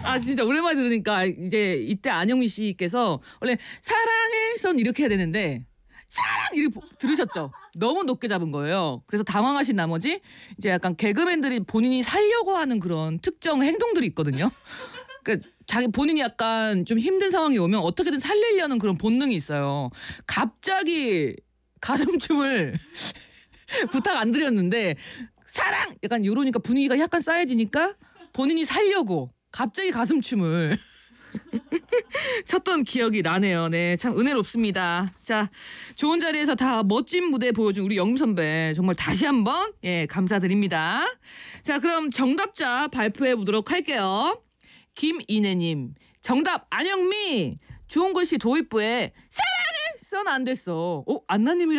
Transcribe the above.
진짜 오랜만에 들으니까 이제 이때 안영미 씨께서 원래 사랑의 선 이렇게 해야 되는데 사랑 이렇게 들으셨죠? 너무 높게 잡은 거예요. 그래서 당황하신 나머지 이제 약간 개그맨들이 본인이 살려고 하는 그런 특정 행동들이 있거든요. 그러니까 자기 본인이 약간 좀 힘든 상황이 오면 어떻게든 살리려는 그런 본능이 있어요. 갑자기 가슴춤을 부탁 안 드렸는데 사랑 약간 이러니까 분위기가 약간 싸해지니까 본인이 살려고 갑자기 가슴춤을 쳤던 기억이 나네요. 네, 참 은혜롭습니다. 자, 좋은 자리에서 다 멋진 무대 보여준 우리 영미 선배 정말 다시 한번 감사드립니다. 자, 그럼 정답자 발표해 보도록 할게요. 김인혜님 정답 안영미. 주홍글씨 도입부에 사랑해 선 안 됐어. 안나님이